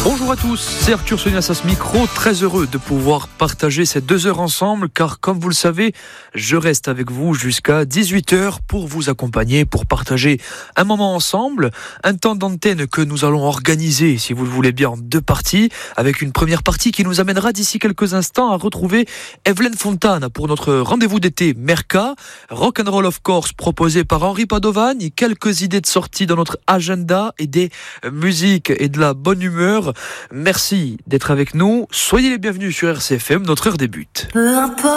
Bonjour à tous, c'est Arthur Sonias à ce micro, très heureux de pouvoir partager ces 2 heures ensemble car comme vous le savez, je reste avec vous jusqu'à 18h pour vous accompagner, pour partager un moment ensemble, un temps d'antenne que nous allons organiser, si vous le voulez bien, en 2 parties, avec une première partie qui nous amènera d'ici quelques instants à retrouver Evelyne Fontana pour notre rendez-vous d'été Merca, Rock'n'Roll of Course proposé par Henri Padovani, quelques idées de sortie dans notre agenda et des musiques et de la bonne humeur. Merci d'être avec nous. Soyez les bienvenus sur RCFM. Notre heure débute.